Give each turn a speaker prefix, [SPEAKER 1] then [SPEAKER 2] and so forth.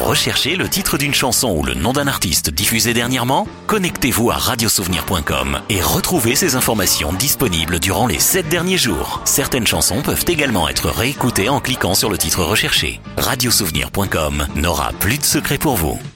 [SPEAKER 1] Pour rechercher le titre d'une chanson ou le nom d'un artiste diffusé dernièrement, connectez-vous à radiosouvenir.com et retrouvez ces informations disponibles durant les 7 derniers jours. Certaines chansons peuvent également être réécoutées en cliquant sur le titre recherché. Radiosouvenir.com n'aura plus de secret pour vous.